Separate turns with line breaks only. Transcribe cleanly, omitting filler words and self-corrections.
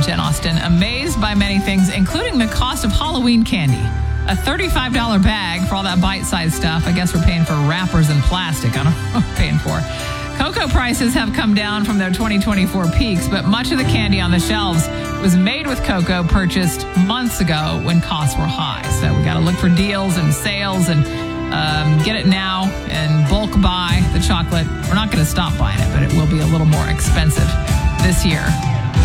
Jen Austen. Amazed by many things, including the cost of Halloween candy. A $35 bag for all that bite-sized stuff. I guess we're paying for wrappers and plastic. I don't know what we're paying for. Cocoa prices have come down from their 2024 peaks, but much of the candy on the shelves was made with cocoa purchased months ago when costs were high. So we got to look for deals and sales and get it now and bulk buy the chocolate. We're not going to stop buying it, but it will be a little more expensive this year.